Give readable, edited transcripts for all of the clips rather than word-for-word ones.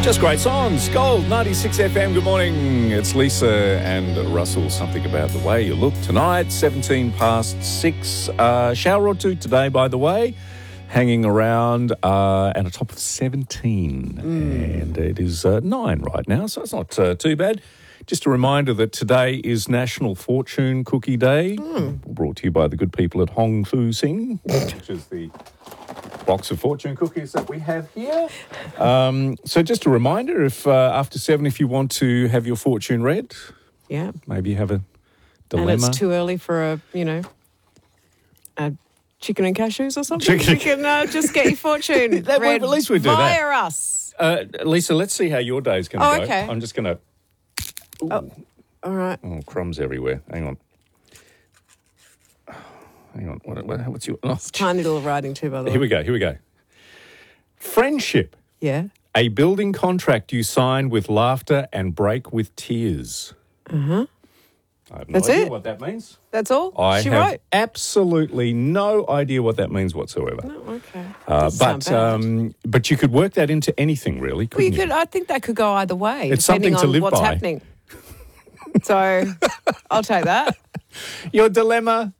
Just great songs. Gold 96 FM. Good morning. It's Lisa and Russell. Something about the way you look tonight. 17 past 6. Shower or two today, by the way. Hanging around and a top of 17. And it is 9 right now, so it's not too bad. Just a reminder that today is National Fortune Cookie Day. Brought to you by the good people at Hong Fu Sing, which is the box of fortune cookies that we have here. So just a reminder, if after 7, if you want to have your fortune read, maybe you have a dilemma. And it's too early for a chicken and cashews or something. You can just get your fortune read at least we do via that. us. Lisa, let's see how your day's going to go. Okay. I'm just going to... Oh, all right. Oh, crumbs everywhere. Hang on. What's your... Oh, Tiny little writing too, by the way. Here we go. Friendship. Yeah. A building contract you sign with laughter and break with tears. Uh-huh. I have no That's idea it? what that means. That's all She have absolutely no idea what that means whatsoever. Oh, okay. But you could work that into anything, really, couldn't you? I think that could go either way. It's depending something to on live what's by. happening. So I'll take that. Your dilemma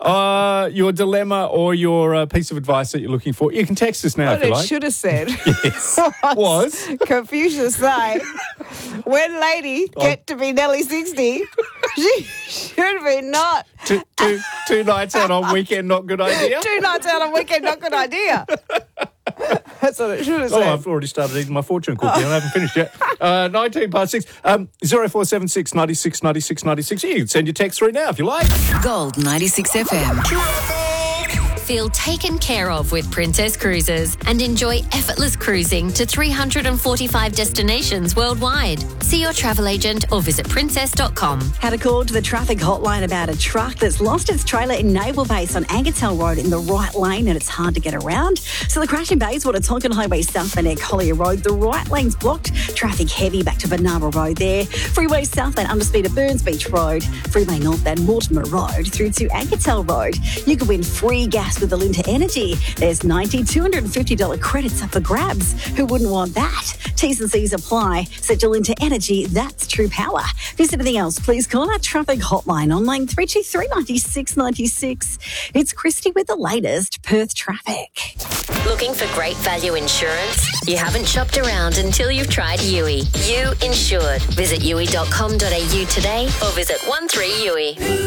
or your piece of advice that you're looking for, you can text us now What if you it like. should have said Was Confucius say, when lady get to be nearly 60, she should be not. two nights out on weekend, not good idea? 2 nights out on weekend, not good idea. That's what it should have said. I've already started eating my fortune cookie and I haven't finished yet. 19 past 6. 0476 96 96 96. You can send your text through now if you like. Gold 96 FM. Feel taken care of with Princess Cruises and enjoy effortless cruising to 345 destinations worldwide. See your travel agent or visit princess.com. Had a call to the traffic hotline about a truck that's lost its trailer in Naval Base on Angertell Road in the right lane and it's hard to get around. So the crash in Bayswater, Tonkin Highway southbound near Collier Road, the right lane's blocked. Traffic heavy back to Bernabra Road there. Freeway southbound underspeed at Burns Beach Road. Freeway northbound Mortimer Road through to Angertell Road. You could win free gas with Alinta Energy. There's $250 credits up for grabs. Who wouldn't want that? T's and C's apply. Set Alinta Energy, that's true power. If there's anything else, please call our traffic hotline on line 323 96 96. It's Christy with the latest Perth traffic. Looking for great value insurance? You haven't shopped around until you've tried Yui. You Insured. Visit yui.com.au today or visit 13 Yui.